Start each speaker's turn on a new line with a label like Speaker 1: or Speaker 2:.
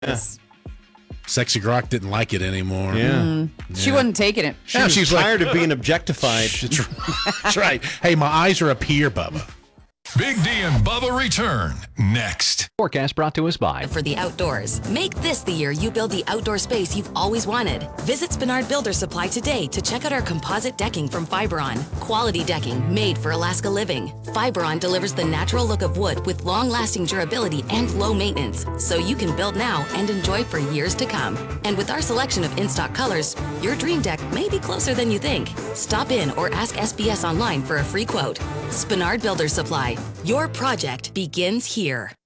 Speaker 1: Sexy Grok didn't like it anymore.
Speaker 2: Yeah.
Speaker 3: She wasn't taking it.
Speaker 2: She's tired of being objectified.
Speaker 1: That's right. Hey, my eyes are up here, Bubba.
Speaker 4: Big D and Bubba return next.
Speaker 5: Forecast brought to us by.
Speaker 6: For the outdoors. Make this the year you build the outdoor space you've always wanted. Visit Spinard Builder Supply today to check out our composite decking from Fiberon. Quality decking made for Alaska living. Fiberon delivers the natural look of wood with long-lasting durability and low maintenance, so you can build now and enjoy for years to come. And with our selection of in-stock colors, your dream deck may be closer than you think. Stop in or ask SBS online for a free quote. Spinard Builder Supply. Your project begins here.